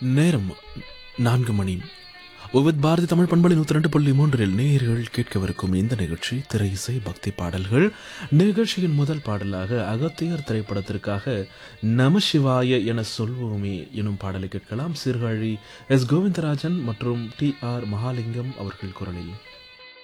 நேரம் 4 மணி. விவித் பாரதி தமிழ் பண்பலை 102.3 நேயர்கள் கேட்கவிருக்கும் இந்த நிகழ்ச்சி திரை இசை பக்தி பாடல்கள். நிகழ்ச்சியின் முதல் பாடலாக அகத்தியர் திரைப்படத்திற்காக நம சிவாய என சொல்வோமே எனும் பாடலை கேட்கலாம். சீர்காழி எஸ் கோவிந்தராஜன் மற்றும் டி ஆர் மகாலிங்கம் அவர்கள் குரலில்.